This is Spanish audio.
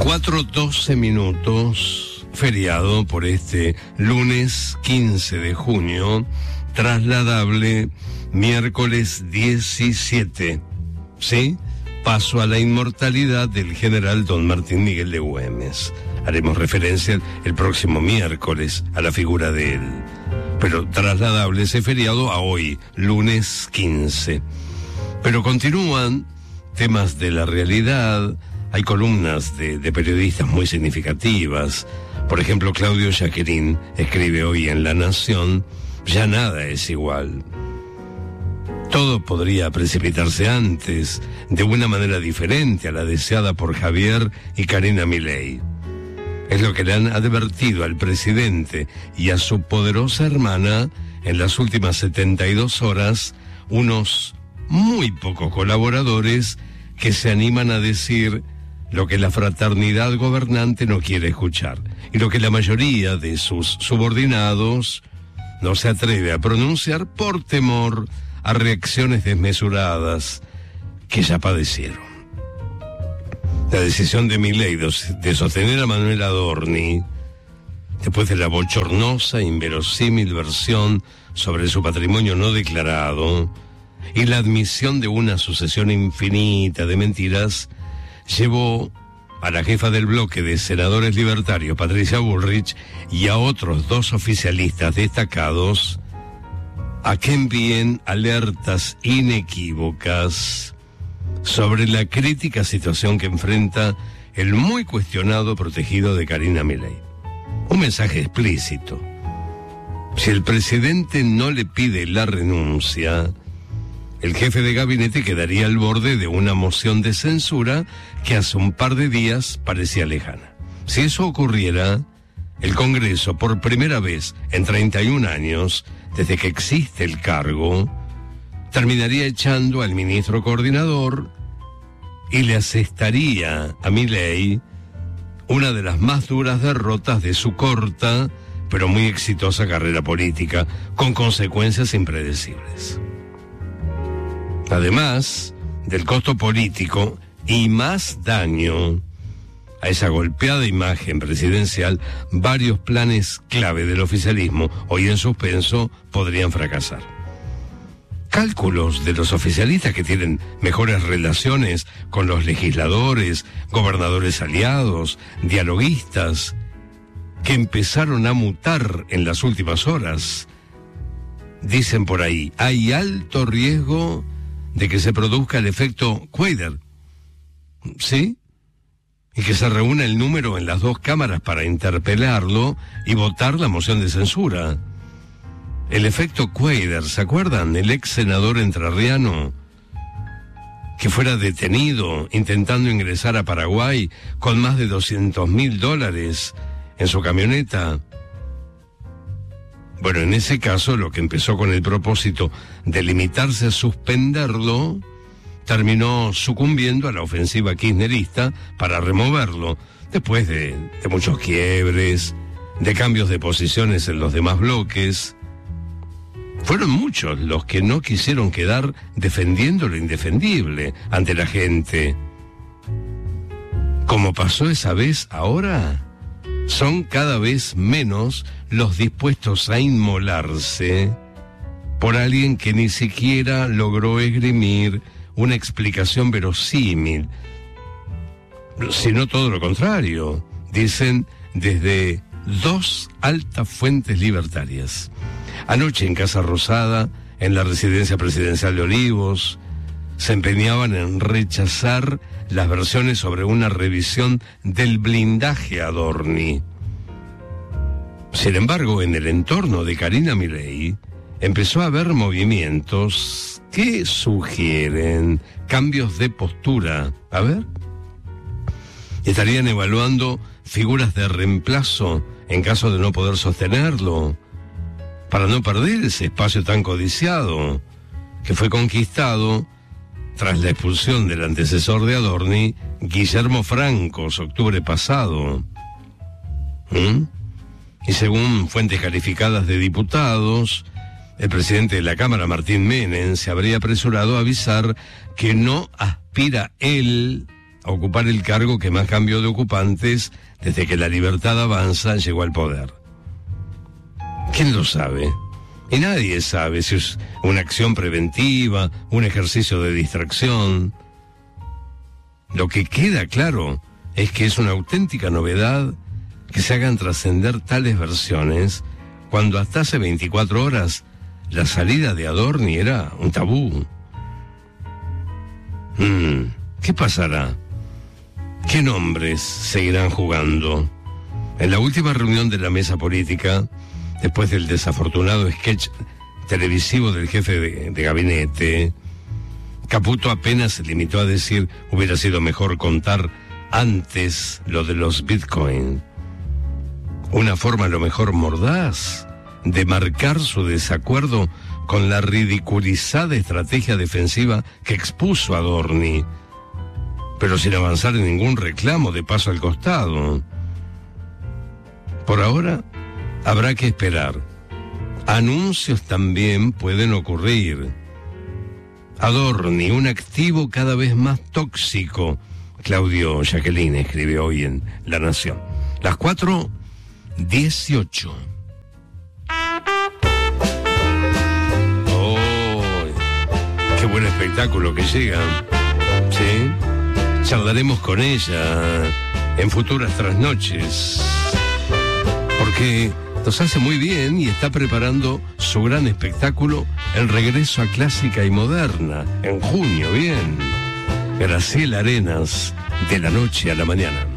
4:12, feriado por este lunes 15 de junio, trasladable miércoles 17, ¿sí? Paso a la inmortalidad del general don Martín Miguel de Güemes. Haremos referencia el próximo miércoles a la figura de él. Pero trasladable ese feriado a hoy, lunes 15. Pero continúan temas de la realidad. Hay columnas de periodistas muy significativas. Por ejemplo, Claudio Jaquerín escribe hoy en La Nación: ya nada es igual. Todo podría precipitarse antes, de una manera diferente a la deseada por Javier y Karina Milei. Es lo que le han advertido al presidente y a su poderosa hermana en las últimas 72 horas, unos muy pocos colaboradores que se animan a decir lo que la fraternidad gobernante no quiere escuchar y lo que la mayoría de sus subordinados no se atreve a pronunciar por temor a reacciones desmesuradas que ya padecieron. La decisión de Milei de sostener a Manuel Adorni, después de la bochornosa, inverosímil versión sobre su patrimonio no declarado y la admisión de una sucesión infinita de mentiras, llevó a la jefa del bloque de senadores libertarios, Patricia Bullrich, y a otros 2 oficialistas destacados a que envíen alertas inequívocas sobre la crítica situación que enfrenta el muy cuestionado protegido de Karina Milei. Un mensaje explícito: si el presidente no le pide la renuncia, el jefe de gabinete quedaría al borde de una moción de censura que hace un par de días parecía lejana. Si eso ocurriera, el Congreso, por primera vez en 31 años, desde que existe el cargo, terminaría echando al ministro coordinador y le asestaría a Milei una de las más duras derrotas de su corta, pero muy exitosa carrera política, con consecuencias impredecibles. Además del costo político y más daño a esa golpeada imagen presidencial, varios planes clave del oficialismo, hoy en suspenso, podrían fracasar. Cálculos de los oficialistas que tienen mejores relaciones con los legisladores, gobernadores aliados, dialoguistas, que empezaron a mutar en las últimas horas. Dicen por ahí, hay alto riesgo de que se produzca el efecto Cuéllar, ¿sí? Y que se reúna el número en las 2 cámaras para interpelarlo y votar la moción de censura. El efecto Cuéllar, ¿se acuerdan? El ex senador entrerriano que fuera detenido intentando ingresar a Paraguay con más de $200.000 en su camioneta. Bueno, en ese caso, lo que empezó con el propósito de limitarse a suspenderlo, terminó sucumbiendo a la ofensiva kirchnerista para removerlo, después de muchos quiebres, de cambios de posiciones en los demás bloques. Fueron muchos los que no quisieron quedar defendiendo lo indefendible ante la gente. Como pasó esa vez, ahora son cada vez menos los dispuestos a inmolarse por alguien que ni siquiera logró esgrimir una explicación verosímil, sino todo lo contrario, dicen desde 2 altas fuentes libertarias. Anoche en Casa Rosada, en la residencia presidencial de Olivos, se empeñaban en rechazar las versiones sobre una revisión del blindaje a Adorni. Sin embargo, en el entorno de Karina Milei empezó a haber movimientos que sugieren cambios de postura. A ver, estarían evaluando figuras de reemplazo en caso de no poder sostenerlo, para no perder ese espacio tan codiciado que fue conquistado tras la expulsión del antecesor de Adorni, Guillermo Francos, octubre pasado. Y según fuentes calificadas de diputados, el presidente de la Cámara, Martín Menem, se habría apresurado a avisar que no aspira él a ocupar el cargo que más cambió de ocupantes desde que La Libertad Avanza llegó al poder. ¿Quién lo sabe? Y nadie sabe si es una acción preventiva, un ejercicio de distracción. Lo que queda claro es que es una auténtica novedad que se hagan trascender tales versiones cuando hasta hace 24 horas la salida de Adorni era un tabú. ¿Qué pasará? ¿Qué nombres seguirán jugando? En la última reunión de la mesa política, después del desafortunado sketch televisivo del jefe de gabinete, Caputo apenas se limitó a decir: hubiera sido mejor contar antes lo de los Bitcoin. Una forma a lo mejor mordaz de marcar su desacuerdo con la ridiculizada estrategia defensiva que expuso Adorni, pero sin avanzar en ningún reclamo de paso al costado. Por ahora, habrá que esperar. Anuncios también pueden ocurrir. Adorni, un activo cada vez más tóxico, Claudio Jacqueline escribió hoy en La Nación. Las 4:18. Qué buen espectáculo que llega, ¿sí? Charlaremos con ella en futuras trasnoches, porque nos hace muy bien y está preparando su gran espectáculo, El Regreso a Clásica y Moderna, en junio, bien. Graciela Arenas, de la noche a la mañana.